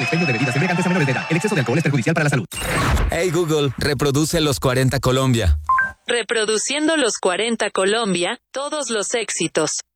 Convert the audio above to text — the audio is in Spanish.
el expendio de bebidas embriagantes a menores de edad. El exceso de alcohol es perjudicial para la salud. Hey Google, reproduce los 40 Colombia. Reproduciendo los 40 Colombia, todos los éxitos.